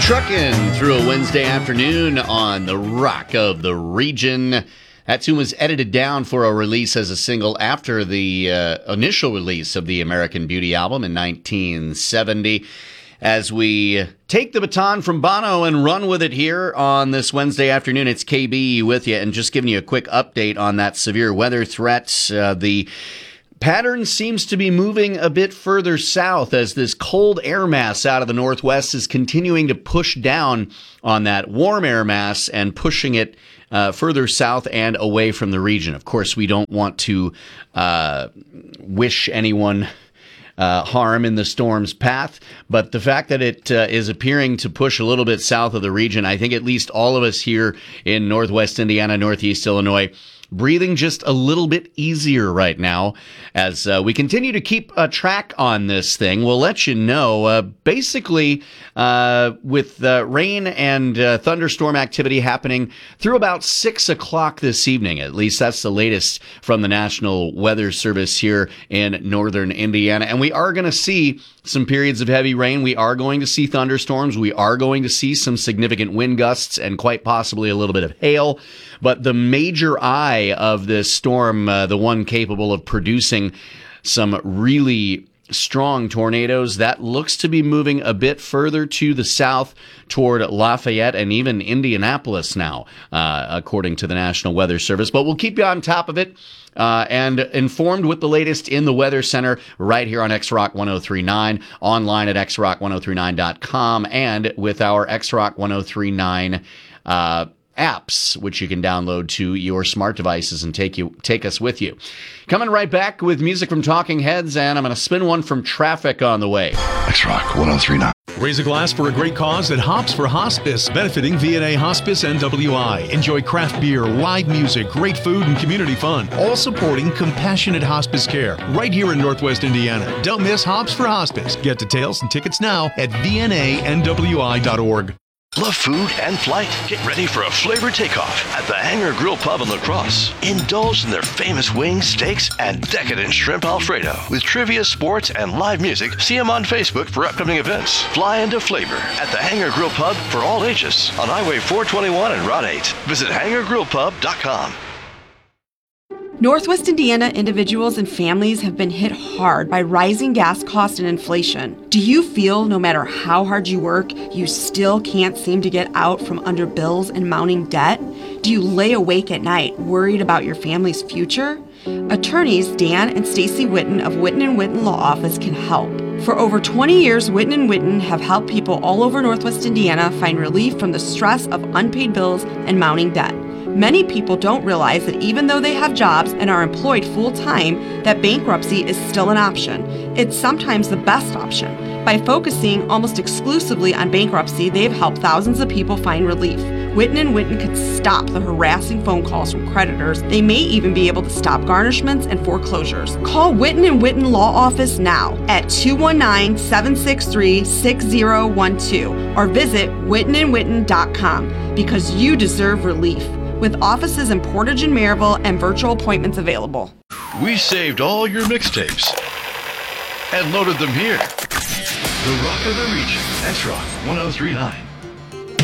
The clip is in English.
Trucking through a Wednesday afternoon on the Rock of the Region. That tune was edited down for a release as a single after the initial release of the American Beauty album in 1970. As we take the baton from Bono and run with it here on this Wednesday afternoon, it's KB with you, and just giving you a quick update on that severe weather threat. The pattern seems to be moving a bit further south as this cold air mass out of the northwest is continuing to push down on that warm air mass and pushing it further south and away from the region. Of course, we don't want to wish anyone harm in the storm's path, but the fact that it is appearing to push a little bit south of the region, I think at least all of us here in Northwest Indiana, Northeast Illinois, breathing just a little bit easier right now as we continue to keep track on this thing. We'll let you know, basically, with rain and thunderstorm activity happening through about 6 o'clock this evening. At least that's the latest from the National Weather Service here in northern Indiana. And we are going to see some periods of heavy rain. We are going to see thunderstorms. We are going to see some significant wind gusts and quite possibly a little bit of hail. But the major eye of this storm, the one capable of producing some really strong tornadoes, that looks to be moving a bit further to the south toward Lafayette and even Indianapolis now, according to the National Weather Service. But we'll keep you on top of it and informed with the latest in the Weather Center right here on XRock 1039, online at xrock1039.com, and with our XRock 1039 apps, which you can download to your smart devices and take us with you. Coming right back with music from Talking Heads, and I'm going to spin one from Traffic on the way. XRock 1039. Raise a glass for a great cause at Hops for Hospice, benefiting VNA Hospice NWI. Enjoy craft beer, live music, great food, and community fun, all supporting compassionate hospice care right here in Northwest Indiana. Don't miss Hops for Hospice. Get details and tickets now at vnanwi.org. Love food and flight? Get ready for a flavor takeoff at the Hangar Grill Pub in La Crosse. Indulge in their famous wings, steaks, and decadent shrimp Alfredo. With trivia, sports, and live music, see them on Facebook for upcoming events. Fly into flavor at the Hangar Grill Pub for all ages on Highway 421 and Route 8. Visit hangargrillpub.com. Northwest Indiana individuals and families have been hit hard by rising gas costs and inflation. Do you feel no matter how hard you work, you still can't seem to get out from under bills and mounting debt? Do you lay awake at night worried about your family's future? Attorneys Dan and Stacy Witten of Witten & Witten Law Office can help. For over 20 years, Witten & Witten have helped people all over Northwest Indiana find relief from the stress of unpaid bills and mounting debt. Many people don't realize that even though they have jobs and are employed full-time, that bankruptcy is still an option. It's sometimes the best option. By focusing almost exclusively on bankruptcy, they've helped thousands of people find relief. Witten & Witten could stop the harassing phone calls from creditors. They may even be able to stop garnishments and foreclosures. Call Witten & Witten Law Office now at 219-763-6012 or visit wittenandwitten.com because you deserve relief. With offices in Portage and Maryville and virtual appointments available. We saved all your mixtapes and loaded them here. The Rock of the Region, XRock 1039.